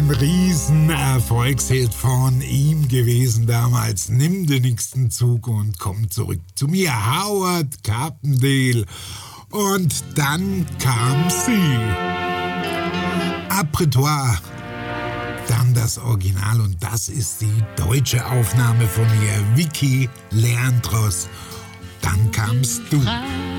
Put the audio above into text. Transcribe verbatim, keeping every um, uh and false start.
ein riesen Erfolgshit von ihm gewesen damals. Nimm den nächsten Zug und komm zurück zu mir. Howard Carpendale. Und dann kam sie. Apretoire. Dann das Original und das ist die deutsche Aufnahme von ihr. Vicky Leandros. Dann kamst du.